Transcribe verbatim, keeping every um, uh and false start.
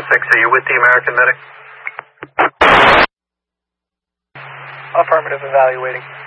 six, are you with the American medic? Affirmative, evaluating.